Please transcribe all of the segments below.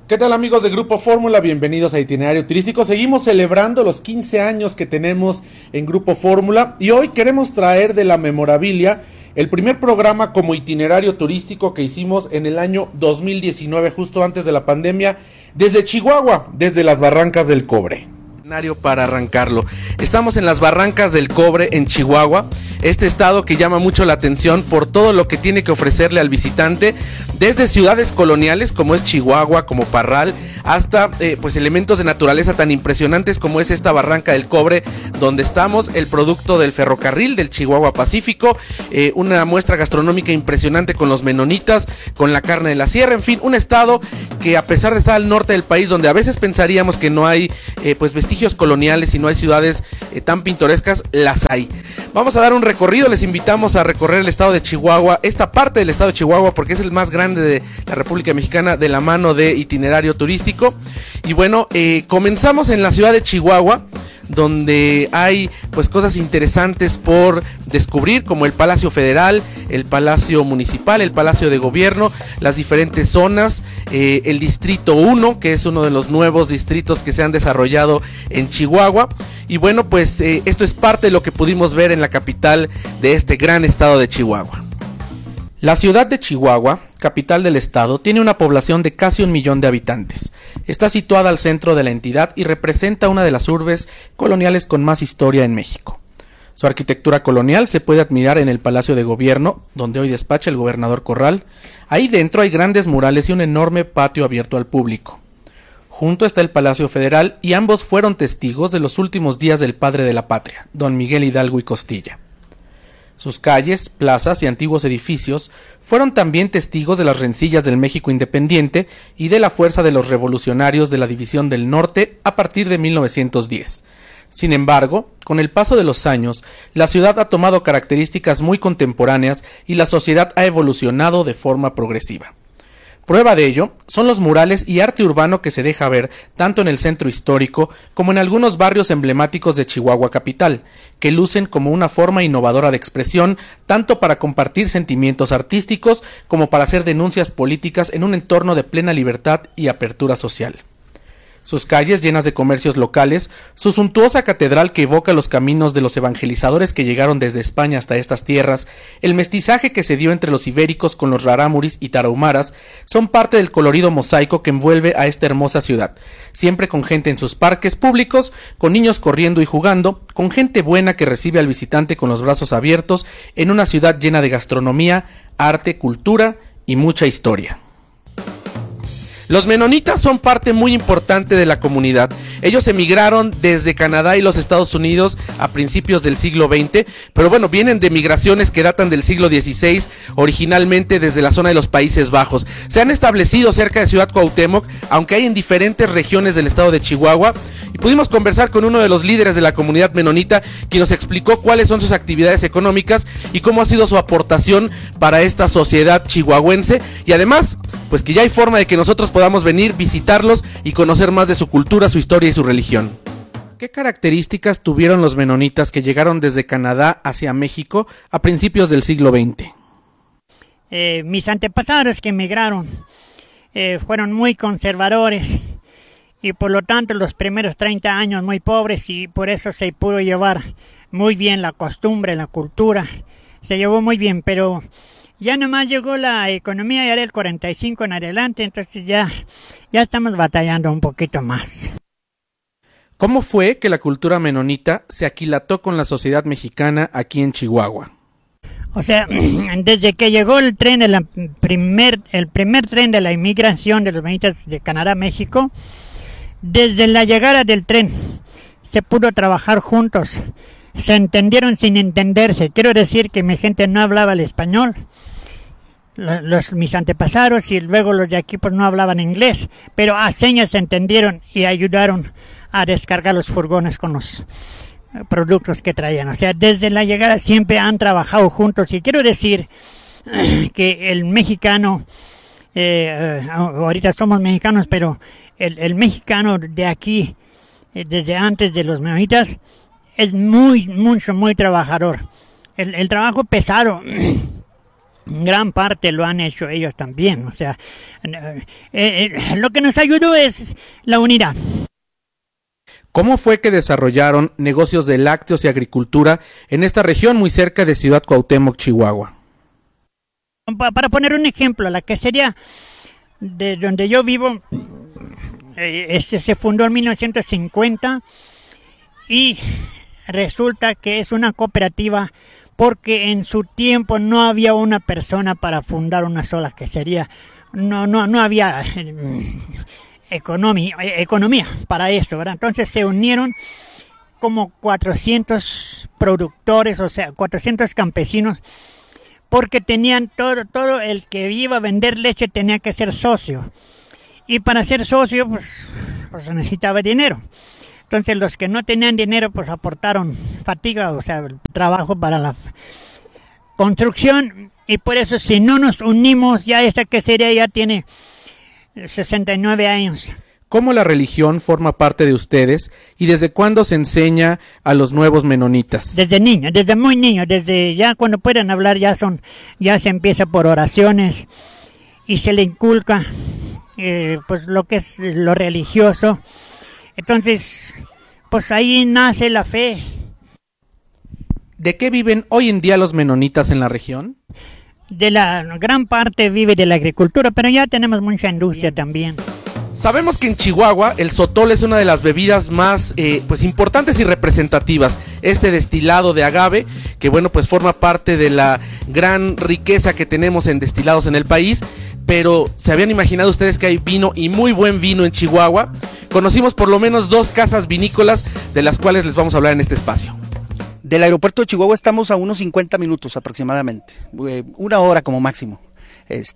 ¿Qué tal amigos de Grupo Fórmula? Bienvenidos a Itinerario Turístico. Seguimos celebrando los 15 años que tenemos en Grupo Fórmula y hoy queremos traer de la memorabilia el primer programa como itinerario turístico que hicimos en el año 2019, justo antes de la pandemia, desde Chihuahua, desde las Barrancas del Cobre. Para arrancarlo, estamos en las Barrancas del Cobre en Chihuahua, este estado que llama mucho la atención por todo lo que tiene que ofrecerle al visitante, desde ciudades coloniales como es Chihuahua, como Parral, hasta pues elementos de naturaleza tan impresionantes como es esta Barranca del Cobre, donde estamos, el producto del ferrocarril del Chihuahua Pacífico, una muestra gastronómica impresionante con los menonitas, con la carne de la sierra, en fin, un estado que a pesar de estar al norte del país, donde a veces pensaríamos que no hay pues vestigios coloniales y no hay ciudades tan pintorescas, las hay. Vamos a dar un recorrido, les invitamos a recorrer el estado de Chihuahua, esta parte del estado de Chihuahua porque es el más grande de la República Mexicana de la mano de Itinerario Turístico. Y bueno, comenzamos en la ciudad de Chihuahua, donde hay pues cosas interesantes por descubrir, como el Palacio Federal, el Palacio Municipal, el Palacio de Gobierno, las diferentes zonas, el Distrito 1, que es uno de los nuevos distritos que se han desarrollado en Chihuahua. Y bueno, pues esto es parte de lo que pudimos ver en la capital de este gran estado de Chihuahua. La ciudad de Chihuahua, capital del estado, tiene una población de casi 1 millón de habitantes. Está situada al centro de la entidad y representa una de las urbes coloniales con más historia en México. Su arquitectura colonial se puede admirar en el Palacio de Gobierno, donde hoy despacha el gobernador Corral. Ahí dentro hay grandes murales y un enorme patio abierto al público. Junto está el Palacio Federal y ambos fueron testigos de los últimos días del padre de la patria, don Miguel Hidalgo y Costilla. Sus calles, plazas y antiguos edificios fueron también testigos de las rencillas del México independiente y de la fuerza de los revolucionarios de la División del Norte a partir de 1910. Sin embargo, con el paso de los años, la ciudad ha tomado características muy contemporáneas y la sociedad ha evolucionado de forma progresiva. Prueba de ello son los murales y arte urbano que se deja ver tanto en el centro histórico como en algunos barrios emblemáticos de Chihuahua capital, que lucen como una forma innovadora de expresión tanto para compartir sentimientos artísticos como para hacer denuncias políticas en un entorno de plena libertad y apertura social. Sus calles llenas de comercios locales, su suntuosa catedral que evoca los caminos de los evangelizadores que llegaron desde España hasta estas tierras, el mestizaje que se dio entre los ibéricos con los rarámuris y tarahumaras, son parte del colorido mosaico que envuelve a esta hermosa ciudad, siempre con gente en sus parques públicos, con niños corriendo y jugando, con gente buena que recibe al visitante con los brazos abiertos, en una ciudad llena de gastronomía, arte, cultura y mucha historia. Los menonitas son parte muy importante de la comunidad. Ellos emigraron desde Canadá y los Estados Unidos a principios del siglo XX, pero bueno, vienen de migraciones que datan del siglo XVI, originalmente desde la zona de los Países Bajos. Se han establecido cerca de Ciudad Cuauhtémoc, aunque hay en diferentes regiones del estado de Chihuahua, y pudimos conversar con uno de los líderes de la comunidad menonita, quien nos explicó cuáles son sus actividades económicas y cómo ha sido su aportación para esta sociedad chihuahuense, y además, pues que ya hay forma de que nosotros podamos venir, visitarlos y conocer más de su cultura, su historia y su religión. ¿Qué características tuvieron los menonitas que llegaron desde Canadá hacia México a principios del siglo XX? Mis antepasados que emigraron fueron muy conservadores y por lo tanto los primeros 30 años muy pobres, y por eso se pudo llevar muy bien la costumbre, la cultura, se llevó muy bien, pero ya nomás llegó la economía ya del 45 en adelante, entonces ya estamos batallando un poquito más. ¿Cómo fue que la cultura menonita se aquilató con la sociedad mexicana aquí en Chihuahua? O sea, desde que llegó el tren, el primer tren de la inmigración de los menonitas de Canadá a México, desde la llegada del tren se pudo trabajar juntos. Se entendieron sin entenderse. Quiero decir que mi gente no hablaba el español. Mis antepasados y luego los de aquí pues no hablaban inglés, pero a señas se entendieron y ayudaron a descargar los furgones con los productos que traían. O sea, desde la llegada siempre han trabajado juntos, y quiero decir que el mexicano, ahorita somos mexicanos, pero el mexicano de aquí, desde antes de los menonitas, es muy trabajador. El trabajo pesado gran parte lo han hecho ellos también. O sea, lo que nos ayudó es la unidad. ¿Cómo fue que desarrollaron negocios de lácteos y agricultura en esta región muy cerca de Ciudad Cuauhtémoc, Chihuahua? Para poner un ejemplo, la quesería de donde yo vivo se fundó en 1950 y resulta que es una cooperativa porque en su tiempo no había una persona para fundar una sola quesería. No había economía para eso, ¿verdad? Entonces se unieron como 400 productores, o sea, 400 campesinos, porque tenían todo el que iba a vender leche tenía que ser socio. Y para ser socio, pues necesitaba dinero. Entonces los que no tenían dinero, pues aportaron fatiga, o sea, trabajo para la construcción. Y por eso, si no nos unimos, ya esta quesería ya tiene 69 años. ¿Cómo la religión forma parte de ustedes y desde cuándo se enseña a los nuevos menonitas? Desde niño, desde muy niño, desde ya cuando pueden hablar ya se empieza por oraciones y se le inculca pues lo que es lo religioso. Entonces, pues ahí nace la fe. ¿De qué viven hoy en día los menonitas en la región? De la gran parte vive de la agricultura, pero ya tenemos mucha industria también. Sabemos que en Chihuahua el sotol es una de las bebidas más pues importantes y representativas. Este destilado de agave, que bueno, pues forma parte de la gran riqueza que tenemos en destilados en el país. Pero ¿se habían imaginado ustedes que hay vino y muy buen vino en Chihuahua? Conocimos por lo menos 2 casas vinícolas de las cuales les vamos a hablar en este espacio. Del aeropuerto de Chihuahua estamos a unos 50 minutos aproximadamente, 1 hora como máximo. Es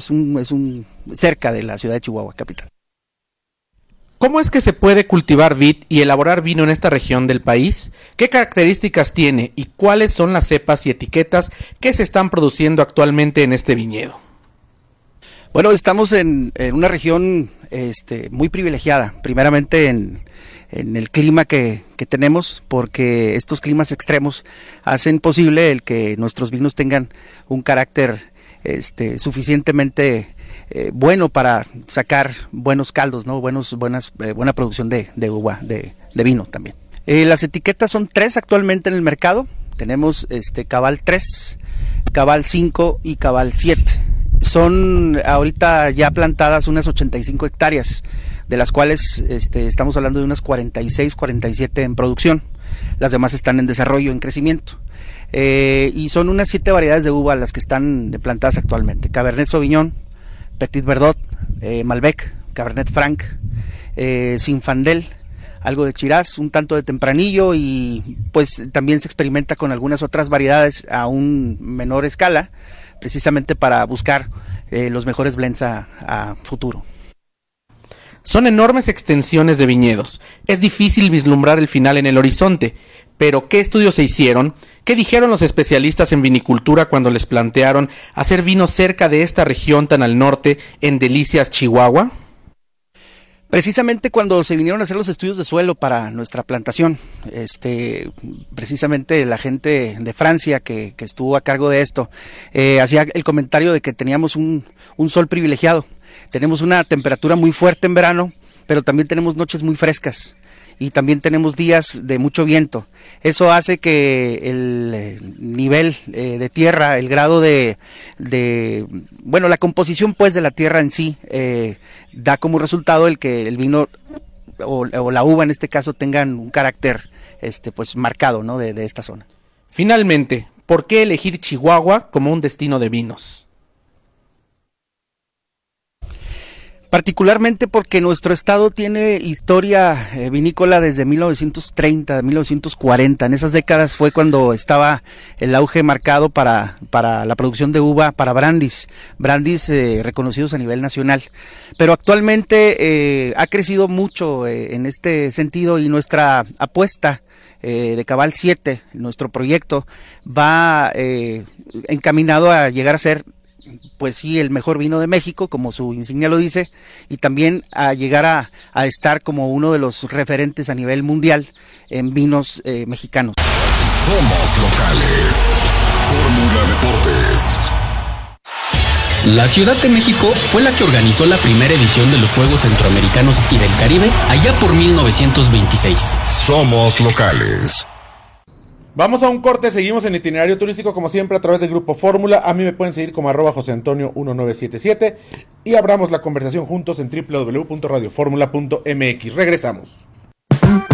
cerca de la ciudad de Chihuahua, capital. ¿Cómo es que se puede cultivar vid y elaborar vino en esta región del país? ¿Qué características tiene y cuáles son las cepas y etiquetas que se están produciendo actualmente en este viñedo? Bueno, estamos en una región muy privilegiada, primeramente en el clima que tenemos, porque estos climas extremos hacen posible el que nuestros vinos tengan un carácter suficientemente bueno para sacar buenos caldos, ¿no? Buena producción de uva, de vino también. Las etiquetas son 3 actualmente en el mercado. Tenemos Cabal 3, Cabal 5 y Cabal 7. Son ahorita ya plantadas unas 85 hectáreas, de las cuales estamos hablando de unas 46, 47 en producción. Las demás están en desarrollo, en crecimiento. Y son unas 7 variedades de uva las que están plantadas actualmente. Cabernet Sauvignon, Petit Verdot, Malbec, Cabernet Franc, Zinfandel, algo de Shiraz, un tanto de Tempranillo, y pues también se experimenta con algunas otras variedades a un menor escala, precisamente para buscar los mejores blends a futuro. Son enormes extensiones de viñedos. Es difícil vislumbrar el final en el horizonte, pero ¿qué estudios se hicieron? ¿Qué dijeron los especialistas en vinicultura cuando les plantearon hacer vino cerca de esta región tan al norte, en Delicias, Chihuahua? Precisamente cuando se vinieron a hacer los estudios de suelo para nuestra plantación, precisamente la gente de Francia que estuvo a cargo de esto, hacía el comentario de que teníamos un sol privilegiado. Tenemos una temperatura muy fuerte en verano, pero también tenemos noches muy frescas y también tenemos días de mucho viento. Eso hace que el nivel de tierra, el grado la composición pues de la tierra en sí, da como resultado el que el vino o la uva en este caso tengan un carácter pues marcado, ¿no? de esta zona. Finalmente, ¿por qué elegir Chihuahua como un destino de vinos? Particularmente porque nuestro estado tiene historia vinícola desde 1930, 1940. En esas décadas fue cuando estaba el auge marcado para la producción de uva, para brandis reconocidos a nivel nacional. Pero actualmente ha crecido mucho en este sentido, y nuestra apuesta de Cabal 7, nuestro proyecto, va encaminado a llegar a ser, pues sí, el mejor vino de México, como su insignia lo dice, y también a llegar a estar como uno de los referentes a nivel mundial en vinos mexicanos. Somos locales. Fórmula Deportes. La Ciudad de México fue la que organizó la primera edición de los Juegos Centroamericanos y del Caribe allá por 1926. Somos locales. Vamos a un corte, seguimos en Itinerario Turístico como siempre a través del Grupo Fórmula. A mí me pueden seguir como @JoseAntonio1977 y abramos la conversación juntos en www.radioformula.mx. Regresamos.